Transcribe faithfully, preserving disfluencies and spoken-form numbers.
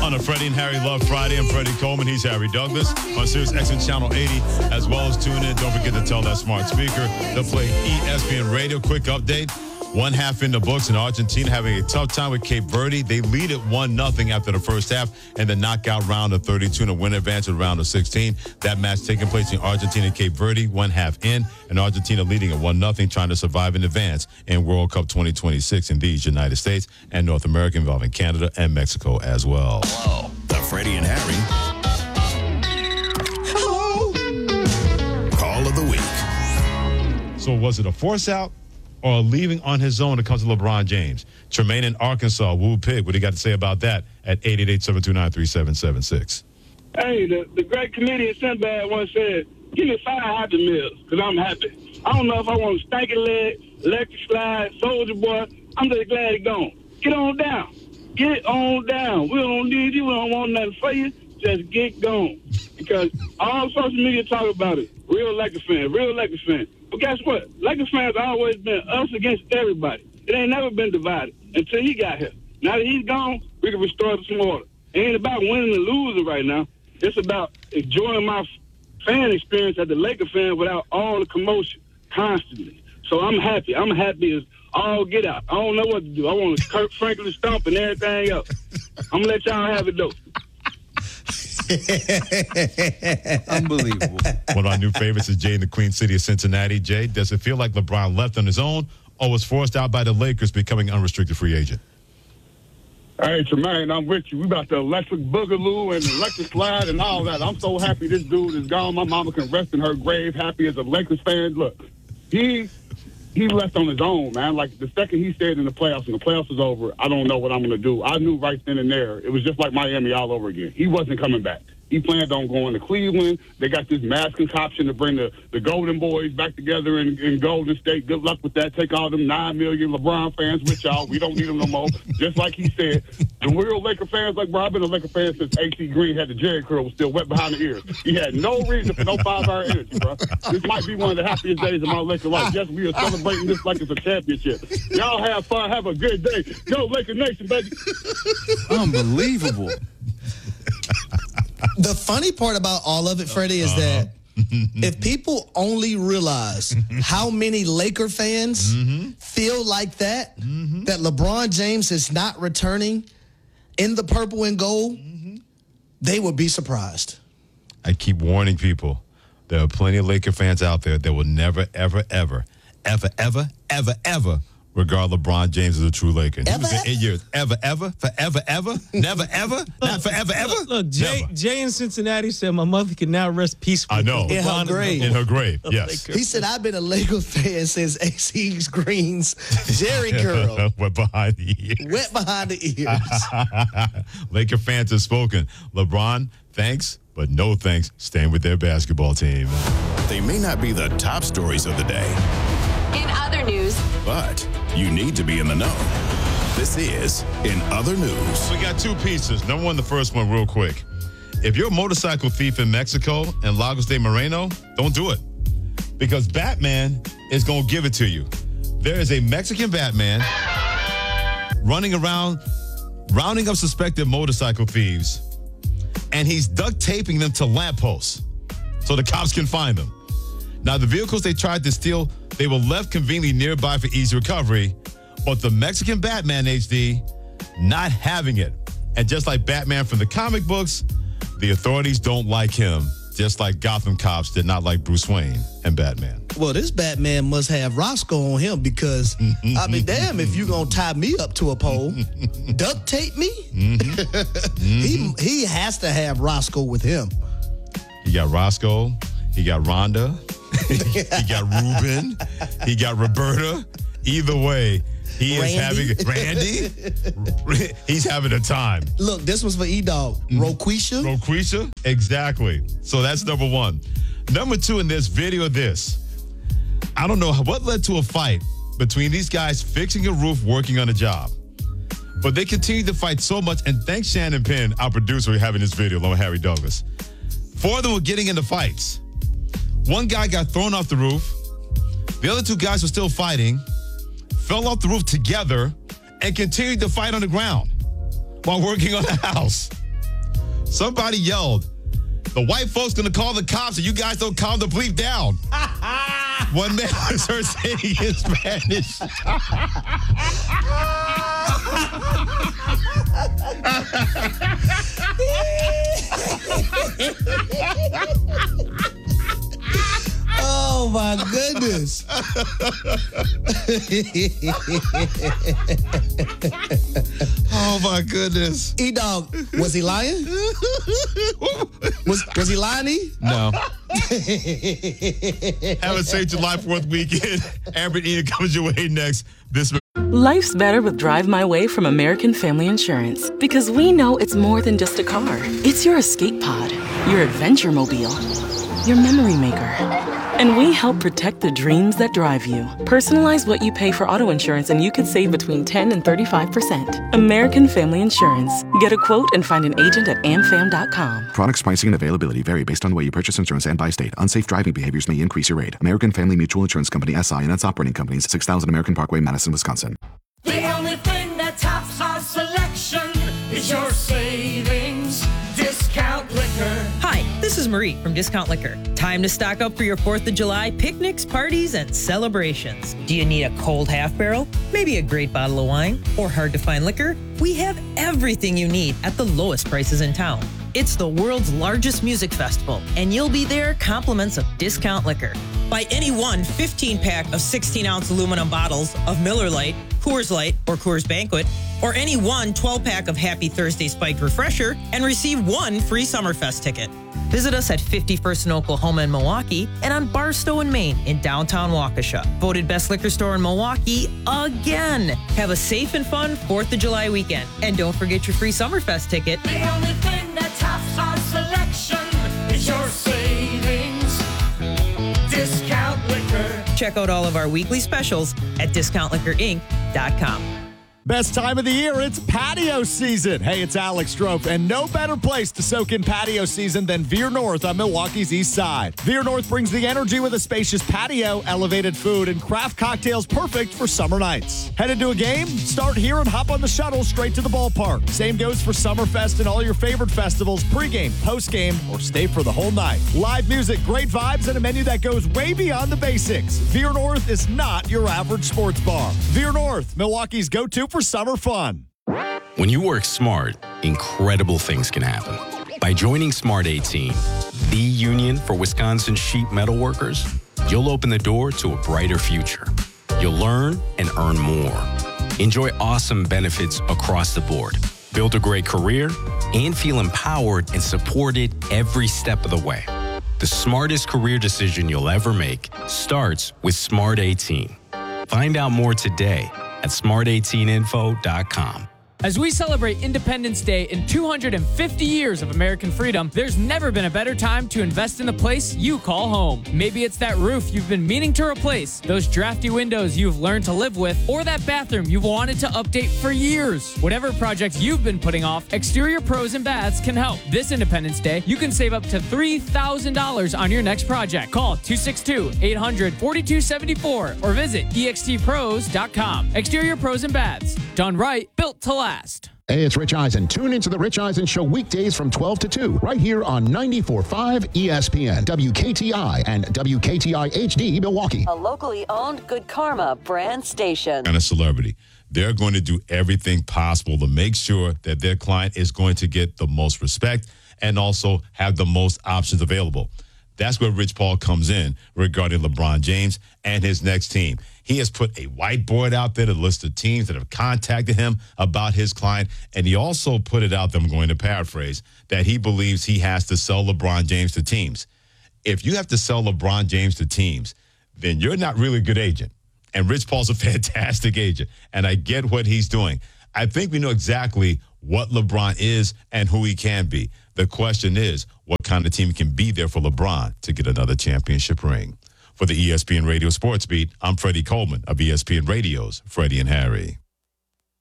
on a Freddie and Harry Love Friday. I'm Freddie Coleman. He's Harry Douglas on Sirius X M Channel eighty, as well as tune in. Don't forget to tell that smart speaker to play E S P N Radio. Quick update. One half in the books, and Argentina having a tough time with Cape Verde. They lead it one nothing after the first half in the knockout round of thirty-two to win advance to the round of sixteen. That match taking place in Argentina and Cape Verde, one half in, and Argentina leading at one nothing, trying to survive in advance in World Cup twenty twenty-six in these United States and North America, involving Canada and Mexico as well. Whoa. The Freddie and Harry Hello. Call of the Week. So was it a force out or leaving on his own to come to LeBron James? Tremaine in Arkansas, Woo Pig, what do you got to say about that at eight eight eight, seven two nine, three seven seven six? Hey, the, the great comedian Sinbad once said, give me five Happy Meals, because I'm happy. I don't know if I want a stanky leg, electric slide, soldier boy. I'm just glad he's gone. Get on down. Get on down. We don't need you. We don't want nothing for you. Just get gone. Because all social media talk about it. Real Lakers fan, real Lakers fan. But guess what? Lakers fans always been us against everybody. It ain't never been divided until he got here. Now that he's gone, we can restore some order. It ain't about winning and losing right now. It's about enjoying my fan experience as a Laker fan without all the commotion constantly. So I'm happy. I'm happy as all get out. I don't know what to do. I want to Kirk Franklin stomp and everything else. I'm going to let y'all have it, though. Unbelievable. One of our new favorites is Jay in the Queen City of Cincinnati. Jay, does it feel like LeBron left on his own or was forced out by the Lakers becoming unrestricted free agent? Hey, Tremaine, I'm with you. We about the electric boogaloo and electric slide and all that. I'm so happy this dude is gone. My mama can rest in her grave, happy as a Lakers fan. Look, he he left on his own, man. Like, the second he said in the playoffs and the playoffs was over, I don't know what I'm going to do. I knew right then and there. It was just like Miami all over again. He wasn't coming back. He planned on going to Cleveland. They got this mass concoction to bring the, the Golden Boys back together in, in Golden State. Good luck with that. Take all them nine million LeBron fans with y'all. We don't need them no more. Just like he said, the real Laker fans, like, bro, I've been a Laker fan since A C Green had the Jerry curl, was still wet behind the ears. He had no reason for no five-hour energy, bro. This might be one of the happiest days of my Laker life. Yes, we are celebrating this like it's a championship. Y'all have fun. Have a good day. Go Laker Nation, baby. Unbelievable. The funny part about all of it, Freddie, is that if people only realize how many Laker fans Mm-hmm. feel like that, that LeBron James is not returning in the purple and gold, they would be surprised. I keep warning people. There are plenty of Laker fans out there that will never, ever, ever, ever, ever, ever, ever regard LeBron James as a true Laker. He Ever, was there ever? eight years. Ever, ever, forever, ever, never, ever, not forever, ever. Look, look Jay, Never. Jay in Cincinnati said my mother can now rest peacefully. I know. In her LeBron is grave. In gone. her grave, yes. He said, I've been a Laker fan since A C Green's Jerry curl. We're behind the ears. Wet behind the ears. Laker fans have spoken. LeBron, thanks, but no thanks. Staying with their basketball team. They may not be the top stories of the day, In other news, but you need to be in the know. This is In Other News. We got two pieces. Number one, the first one real quick. If you're a motorcycle thief in Mexico and Lagos de Moreno, don't do it. Because Batman is going to give it to you. There is a Mexican Batman running around, rounding up suspected motorcycle thieves, and he's duct taping them to lampposts so the cops can find them. Now, the vehicles they tried to steal, they were left conveniently nearby for easy recovery, but the Mexican Batman H D not having it. And just like Batman from the comic books, the authorities don't like him, just like Gotham cops did not like Bruce Wayne and Batman. Well, this Batman must have Roscoe on him because, I mean, damn, if you going to tie me up to a pole, duct tape me, he, he has to have Roscoe with him. He got Roscoe, he got Rhonda, he got Ruben, he got Roberta. Either way, he is Randy. having Randy. He's having a time. Look, this was for E-Dog. Roquisha. Roquisha? Exactly. So that's number one. Number two, in this video of this, I don't know what led to a fight between these guys fixing a roof, working on a job. But they continued to fight so much, and thanks Shannon Penn, our producer, for having this video, along with Harry Douglas. Four of them were getting into fights. One guy got thrown off the roof. The other two guys were still fighting, fell off the roof together, and continued to fight on the ground while working on the house. Somebody yelled, the white folks gonna call the cops and you guys don't calm the bleep down. One man was heard saying in Spanish. Oh my goodness. Oh my goodness. E-Dog, was he lying? Was was he lying, E? No. Have a safe July fourth weekend. Amber and Ian comes your way next. This Life's better with Drive My Way from American Family Insurance because we know it's more than just a car. It's your escape pod, your adventure mobile, your memory maker. And we help protect the dreams that drive you. Personalize what you pay for auto insurance and you could save between ten and thirty-five percent. American Family Insurance. Get a quote and find an agent at am fam dot com. Products, pricing, and availability vary based on the way you purchase insurance and by state. Unsafe driving behaviors may increase your rate. American Family Mutual Insurance Company, S I and its operating companies, six thousand American Parkway, Madison, Wisconsin. The only thing that tops our selection is your savings discount liquor. Hi, this is Marie from Discount Liquor. Time to stock up for your fourth of July picnics, parties, and celebrations. Do you need a cold half barrel? Maybe a great bottle of wine? Or hard to find liquor? We have everything you need at the lowest prices in town. It's the world's largest music festival, and you'll be there compliments of Discount Liquor. Buy any one fifteen pack of sixteen ounce aluminum bottles of Miller Lite, Coors Light, or Coors Banquet, or any one twelve pack of Happy Thursday Spiked Refresher and receive one free Summerfest ticket. Visit us at fifty-first in Oklahoma and Milwaukee and on Barstow in Maine in downtown Waukesha. Voted best liquor store in Milwaukee again. Have a safe and fun fourth of July weekend. And don't forget your free Summerfest ticket. The only thing that tops our selection is your savings discount liquor. Check out all of our weekly specials at discount liquor inc dot com. Best time of the year, it's patio season. Hey, it's Alex Strope, and no better place to soak in patio season than Veer North on Milwaukee's east side. Veer North brings the energy with a spacious patio, elevated food, and craft cocktails perfect for summer nights. Headed to a game? Start here and hop on the shuttle straight to the ballpark. Same goes for Summerfest and all your favorite festivals, pregame, postgame, or stay for the whole night. Live music, great vibes, and a menu that goes way beyond the basics. Veer North is not your average sports bar. Veer North, Milwaukee's go-to for summer fun. When you work smart, incredible things can happen. By joining Smart eighteen, the union for Wisconsin sheet metal workers, you'll open the door to a brighter future. You'll learn and earn more. Enjoy awesome benefits across the board. Build a great career and feel empowered and supported every step of the way. The smartest career decision you'll ever make starts with Smart eighteen. Find out more today at smart eighteen info dot com. As we celebrate Independence Day in two hundred fifty years of American freedom, there's never been a better time to invest in the place you call home. Maybe it's that roof you've been meaning to replace, those drafty windows you've learned to live with, or that bathroom you've wanted to update for years. Whatever project you've been putting off, Exterior Pros and Baths can help. This Independence Day, you can save up to three thousand dollars on your next project. Call two six two, eight hundred, forty-two seventy-four or visit e x t pros dot com. Exterior Pros and Baths. Done right, built to last. Hey, it's Rich Eisen. Tune into the Rich Eisen Show weekdays from twelve to two, right here on ninety-four point five E S P N, W K T I, and W K T I H D Milwaukee. A locally owned Good Karma brand station. And a celebrity. They're going to do everything possible to make sure that their client is going to get the most respect and also have the most options available. That's where Rich Paul comes in regarding LeBron James and his next team. He has put a whiteboard out there to list the teams that have contacted him about his client, and he also put it out there, I'm going to paraphrase, that he believes he has to sell LeBron James to teams. If you have to sell LeBron James to teams, then you're not really a good agent. And Rich Paul's a fantastic agent, and I get what he's doing. I think we know exactly what LeBron is and who he can be. The question is, what kind of team can be there for LeBron to get another championship ring? For the E S P N Radio Sports Beat, I'm Freddie Coleman of E S P N Radio's Freddie and Harry.